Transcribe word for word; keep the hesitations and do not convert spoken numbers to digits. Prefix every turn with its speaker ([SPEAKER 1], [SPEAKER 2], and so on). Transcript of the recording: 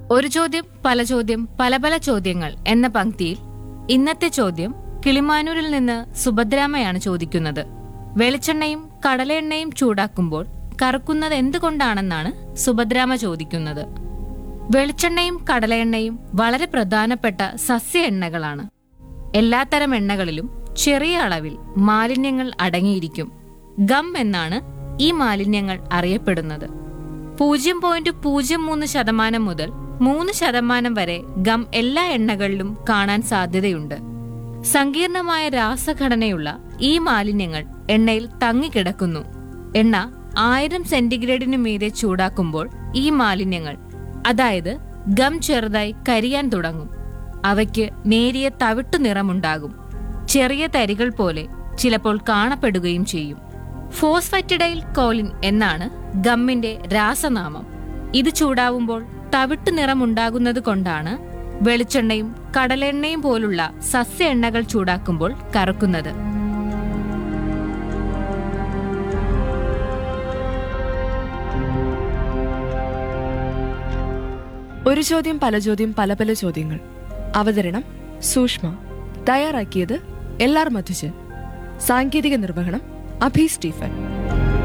[SPEAKER 1] ഒരു ചോദ്യം പല ചോദ്യം പല പല ചോദ്യങ്ങൾ എന്ന പങ്ക്തിയിൽ ഇന്നത്തെ ചോദ്യം കിളിമാനൂരിൽ നിന്ന് സുഭദ്രാമയാണ് ചോദിക്കുന്നത്. വെളിച്ചെണ്ണയും കടലെണ്ണയും ചൂടാക്കുമ്പോൾ കറുക്കുന്നത് എന്തുകൊണ്ടാണെന്നാണ് സുഭദ്രാമ ചോദിക്കുന്നത്. വെളിച്ചെണ്ണയും കടലെണ്ണയും വളരെ പ്രധാനപ്പെട്ട സസ്യ എണ്ണകളാണ്. എല്ലാത്തരം എണ്ണകളിലും ചെറിയ അളവിൽ മാലിന്യങ്ങൾ അടങ്ങിയിരിക്കും. ഗം എന്നാണ് ഈ മാലിന്യങ്ങൾ അറിയപ്പെടുന്നത്. പൂജ്യം പോയിന്റ് പൂജ്യം മൂന്ന് ശതമാനം മുതൽ മൂന്ന് ശതമാനം വരെ ഗം എല്ലാ എണ്ണകളിലും കാണാൻ സാധ്യതയുണ്ട്. സങ്കീർണമായ രാസഘടനയുള്ള ഈ മാലിന്യങ്ങൾ എണ്ണയിൽ തങ്ങിക്കിടക്കുന്നു. എണ്ണ ആയിരം സെന്റിഗ്രേഡിനു മീതെ ചൂടാക്കുമ്പോൾ ഈ മാലിന്യങ്ങൾ, അതായത് ഗം, ചെറുതായി കരിയാൻ തുടങ്ങും. അവയ്ക്ക് നേരിയ തവിട്ടു നിറമുണ്ടാകും. ചെറിയ തരികൾ പോലെ ചിലപ്പോൾ കാണപ്പെടുകയും ചെയ്യും. ഫോസ്ഫറ്റിഡൈൽ കോലിൻ എന്നാണ് ഗമ്മിന്റെ രാസനാമം. ഇത് ചൂടാവുമ്പോൾ തവിട്ടു നിറമുണ്ടാകുന്നത് കൊണ്ടാണ് വെളിച്ചെണ്ണയും കടലെണ്ണയും പോലുള്ള സസ്യ എണ്ണകൾ ചൂടാക്കുമ്പോൾ കറുക്കുന്നത്.
[SPEAKER 2] ഒരു ചോദ്യം പല ചോദ്യം പല പല ചോദ്യങ്ങൾ. അവതരണം സൂഷ്മ. തയ്യാറാക്കിയത് എൽ ആർ മധുജൻ. സാങ്കേതിക നിർവഹണം അഭി സ്റ്റീഫൻ.